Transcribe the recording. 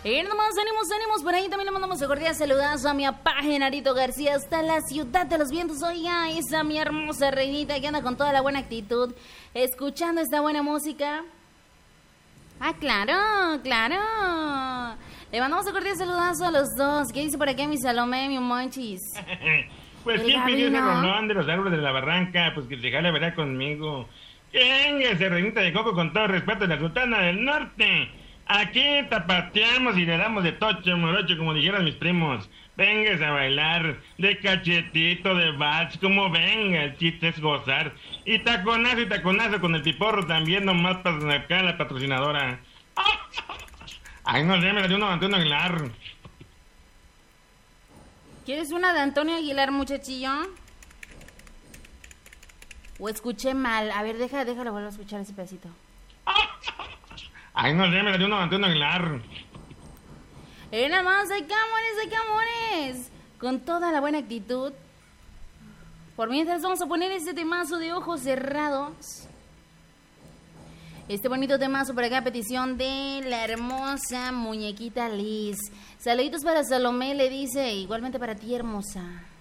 Nomás, ánimos. Por ahí también le mandamos un cordial saludazo a mi papá Genarito García hasta la Ciudad de los Vientos. Oiga, esa mi hermosa reinita que anda con toda la buena actitud, escuchando esta buena música. Ah, claro. Le mandamos un cordial saludazo a los dos. ¿Qué dice por aquí mi Salomé, mi Monchis? Pues quién pidió ese rolón de los árboles de la barranca, pues que se jale a bailar conmigo. Véngase, reinita de coco, con todo respeto de la Sultana del Norte. Aquí tapateamos y le damos de tocho morocho, como dijeran mis primos. Véngase a bailar de cachetito, de vals, como venga, el chiste es gozar. Y taconazo con el piporro también, nomás para sacar a la patrocinadora. Ay, no sé, me la dio uno de Antonio Aguilar. ¿Quieres una de Antonio Aguilar, muchachillo? ¿O escuché mal? A ver, déjalo volver a escuchar ese pedacito. Ay, no sé, me la dio uno de Antonio Aguilar. Nada más, hay cámones. Con toda la buena actitud. Por mientras vamos a poner este temazo de ojos cerrados. Este bonito temazo por acá, petición de la hermosa muñequita Liz. Saluditos para Salomé, le dice, igualmente para ti, hermosa.